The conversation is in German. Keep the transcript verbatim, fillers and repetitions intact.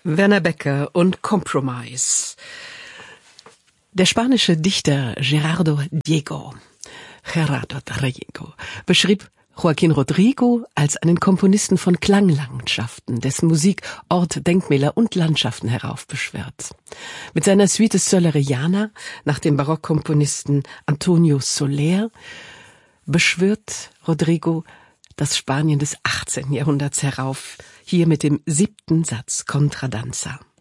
Werner Becker und Compromise. Der spanische Dichter Gerardo Diego, Gerardo Diego beschrieb Joaquín Rodrigo als einen Komponisten von Klanglandschaften, dessen Musik Ort, Denkmäler und Landschaften heraufbeschwört. Mit seiner Suite Soleriana nach dem Barockkomponisten Antonio Soler beschwört Rodrigo das Spanien des achtzehnten Jahrhunderts herauf, hier mit dem siebten Satz Contradanza.